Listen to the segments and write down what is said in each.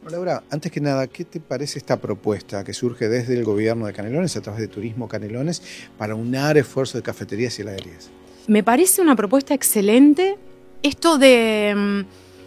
Laura, antes que nada, ¿qué te parece esta propuesta que surge desde el gobierno de Canelones a través de Turismo Canelones para unar esfuerzos de cafeterías y heladerías? Me parece una propuesta excelente. Esto de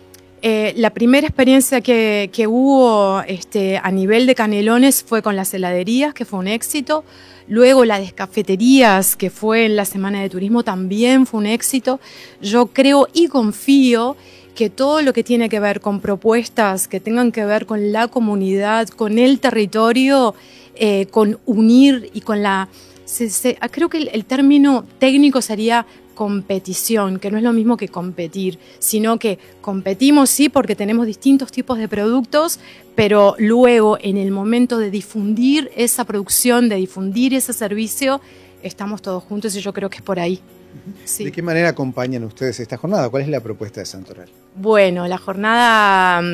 la primera experiencia que hubo a nivel de Canelones fue con las heladerías, que fue un éxito. Luego la de cafeterías, que fue en la Semana de Turismo, también fue un éxito. Yo creo y confío que todo lo que tiene que ver con propuestas que tengan que ver con la comunidad, con el territorio, con unir y con la... creo que el término técnico sería competición, que no es lo mismo que competir, sino que competimos sí porque tenemos distintos tipos de productos, pero luego en el momento de difundir esa producción, de difundir ese servicio, estamos todos juntos y yo creo que es por ahí. Sí. ¿De qué manera acompañan ustedes esta jornada? ¿Cuál es la propuesta de Santoral? Bueno, la jornada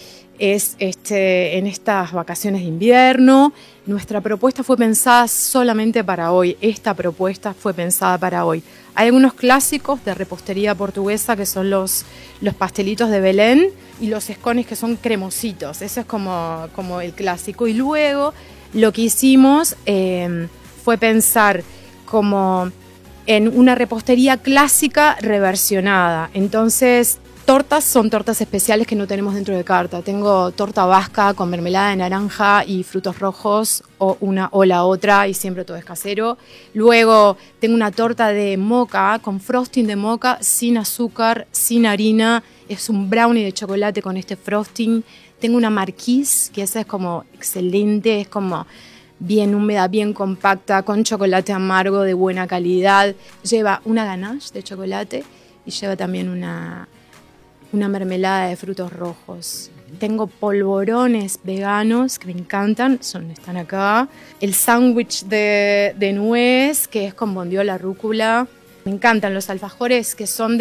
es en estas vacaciones de invierno. Nuestra propuesta fue pensada solamente para hoy. Esta propuesta fue pensada para hoy. Hay algunos clásicos de repostería portuguesa que son los pastelitos de Belén y los escones que son cremositos. Eso es como el clásico. Y luego lo que hicimos fue pensar como en una repostería clásica reversionada. Entonces, tortas son tortas especiales que no tenemos dentro de carta. Tengo torta vasca con mermelada de naranja y frutos rojos, o una o la otra, y siempre todo es casero. Luego tengo una torta de moca con frosting de moca, sin azúcar, sin harina. Es un brownie de chocolate con este frosting. Tengo una marquise, que esa es como excelente, es como bien húmeda, bien compacta, con chocolate amargo de buena calidad. Lleva una ganache de chocolate y lleva también una mermelada de frutos rojos. Tengo polvorones veganos que me encantan, están acá. El sándwich de nuez, que es con bondiola rúcula. Me encantan los alfajores que son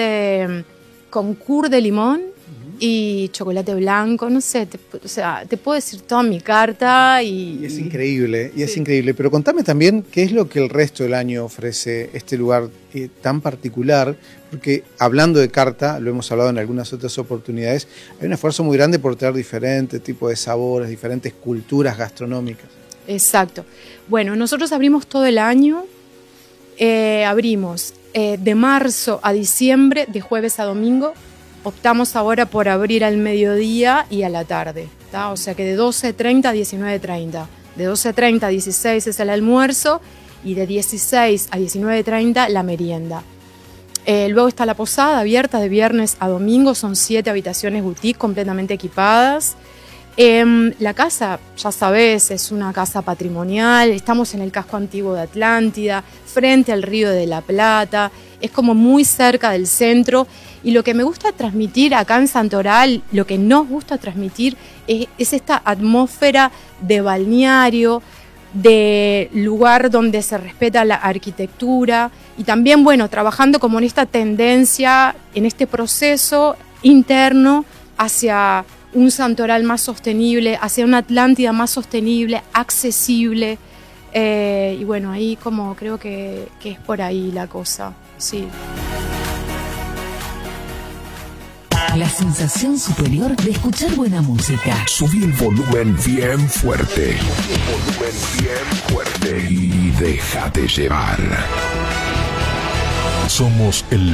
con cur de limón y chocolate blanco, no sé, te puedo decir toda mi carta y es increíble, es increíble. Pero contame también qué es lo que el resto del año ofrece este lugar tan particular, porque hablando de carta, lo hemos hablado en algunas otras oportunidades, hay un esfuerzo muy grande por traer diferentes tipos de sabores, diferentes culturas gastronómicas. Exacto. Bueno, nosotros abrimos todo el año, abrimos de marzo a diciembre, de jueves a domingo. Optamos ahora por abrir al mediodía y a la tarde, ¿tá? O sea que de 12:30 a 19:30. De 12:30 a 16 es el almuerzo y de 16 a 19:30 la merienda. Luego está la posada abierta de viernes a domingo, son 7 habitaciones boutique completamente equipadas. La casa, ya sabes, es una casa patrimonial, estamos en el casco antiguo de Atlántida, frente al Río de la Plata, es como muy cerca del centro. Y lo que me gusta transmitir acá en Santoral, lo que nos gusta transmitir es esta atmósfera de balneario, de lugar donde se respeta la arquitectura y también, bueno, trabajando como en esta tendencia, en este proceso interno hacia un Santoral más sostenible, hacia una Atlántida más sostenible, accesible. Y bueno, ahí como creo que es por ahí la cosa, sí. La sensación superior de escuchar buena música. Subí el volumen bien fuerte. Y déjate llevar. Somos el